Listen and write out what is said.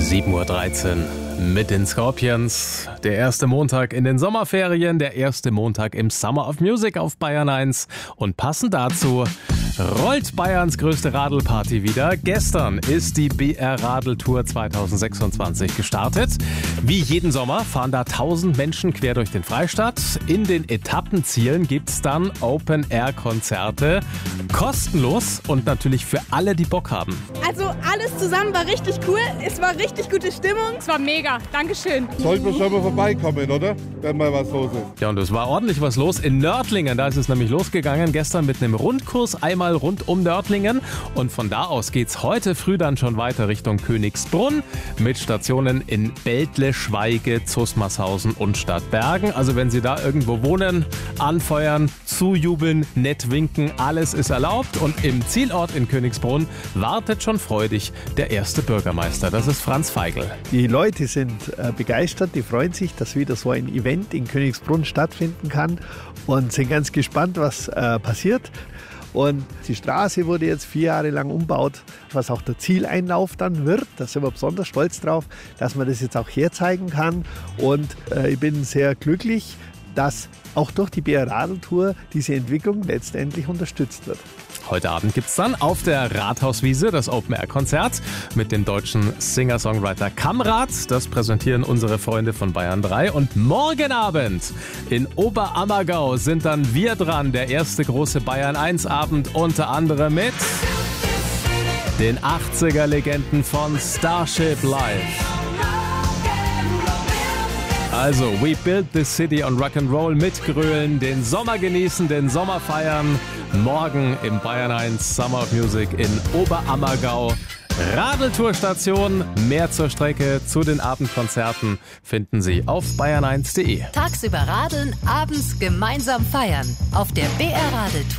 7:13 Uhr mit den Scorpions. Der erste Montag in den Sommerferien, der erste Montag im Summer of Music auf Bayern 1. Und passend dazu rollt Bayerns größte Radlparty wieder. Gestern ist die BR-Radeltour 2026 gestartet. Wie jeden Sommer fahren da 1000 Menschen quer durch den Freistaat. In den Etappenzielen gibt's dann Open-Air-Konzerte. Kostenlos und natürlich für alle, die Bock haben. Also alles zusammen war richtig cool. Es war richtig gute Stimmung. Es war mega. Dankeschön. Sollten wir schon mal vorbeikommen, oder? Wenn mal was los ist. Ja, und es war ordentlich was los in Nördlingen. Da ist es nämlich losgegangen. Gestern mit einem Rundkurs einmal rund um Nördlingen. Und von da aus geht's heute früh dann schon weiter Richtung Königsbrunn mit Stationen in Beltle, Schweige, Zusmarshausen und Stadtbergen. Also wenn Sie da irgendwo wohnen, anfeuern, zujubeln, nett winken, alles ist erlaubt. Und im Zielort in Königsbrunn wartet schon freudig der erste Bürgermeister. Das ist Franz Feigl. Die Leute sind begeistert, die freuen sich, dass wieder so ein Event in Königsbrunn stattfinden kann und sind ganz gespannt, was passiert. Und die Straße wurde jetzt 4 Jahre lang umgebaut, was auch der Zieleinlauf dann wird. Da sind wir besonders stolz drauf, dass man das jetzt auch herzeigen kann. Und ich bin sehr glücklich, dass auch durch die BR-Radeltour diese Entwicklung letztendlich unterstützt wird. Heute Abend gibt's dann auf der Rathauswiese das Open-Air-Konzert mit dem deutschen Singer-Songwriter Kamrat. Das präsentieren unsere Freunde von Bayern 3. Und morgen Abend in Oberammergau sind dann wir dran. Der erste große Bayern 1-Abend, unter anderem mit den 80er-Legenden von Starship Live. Also, we build the city on Rock'n'Roll mitgrölen, den Sommer genießen, den Sommer feiern. Morgen im Bayern 1 Summer of Music in Oberammergau. Radeltourstation, mehr zur Strecke, zu den Abendkonzerten finden Sie auf bayern1.de. Tagsüber radeln, abends gemeinsam feiern. Auf der BR Radeltour.